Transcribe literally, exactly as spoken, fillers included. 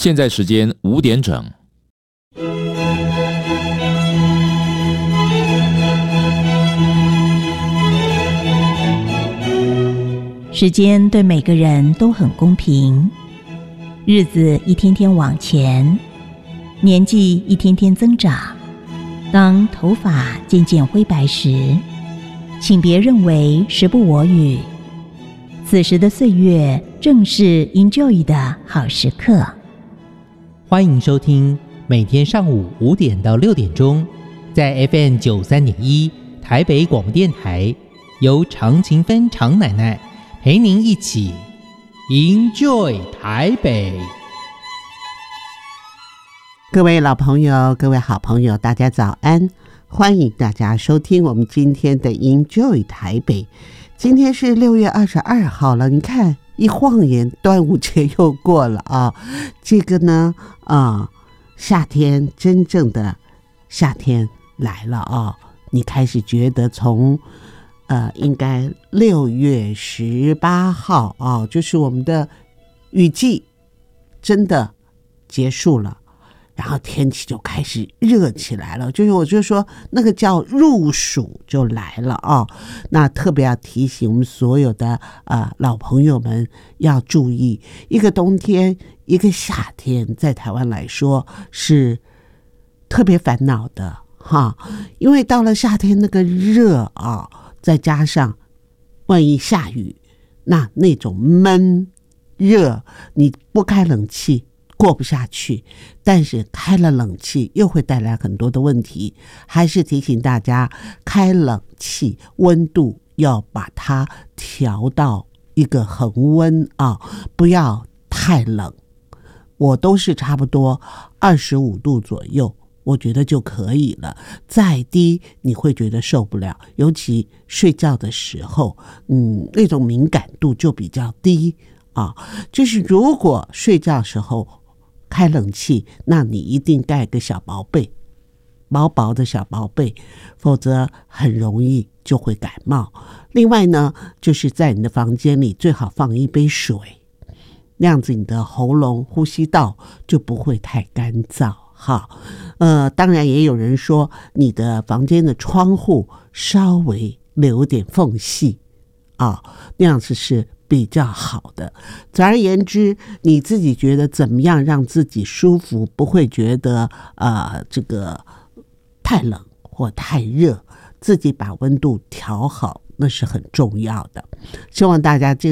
现在时间五点整。 时间对每个人都很公平，日子一天天往前，年纪一天天增长。当头发渐渐灰白时，请别认为时不我与，此时的岁月正是 enjoy 的好时刻。 欢迎收听每天上午五点到六点钟，在 F M 九三点一台北广播电台，由常勤芬常奶奶陪您一起 enjoy 台北。 各位老朋友，各位好朋友，大家早安，欢迎大家收听我们今天的 enjoy 台北。今天是六月二十二号了，你看一晃眼端午节又过了啊！这个呢啊，夏天真正的夏天来了啊！你开始觉得从呃，应该六月十八号啊，就是我们的雨季真的结束了，然后天气就开始热起来了，就是我就说那个叫入暑就来了啊。那特别要提醒我们所有的呃老朋友们要注意，一个冬天一个夏天在台湾来说是特别烦恼的哈，因为到了夏天那个热啊，再加上万一下雨，那那种闷热，你不开冷气过不下去，但是开了冷气又会带来很多的问题。还是提醒大家，开冷气温度要把它调到一个恒温啊，不要太冷。我都是差不多二十五度左右，我觉得就可以了，再低你会觉得受不了，尤其睡觉的时候，嗯，那种敏感度就比较低啊。就是如果睡觉时候开冷气，那你一定盖个小薄被，薄薄的小薄被，否则很容易就会感冒。另外呢，就是在你的房间里最好放一杯水，那样子你的喉咙呼吸道就不会太干燥。好，呃，当然也有人说你的房间的窗户稍微留点缝隙啊，那样子是比较好的。总而言之，你自己觉得怎么样让自己舒服，不会觉得呃这个太冷或太热，自己把温度调好，那是很重要的。希望大家这个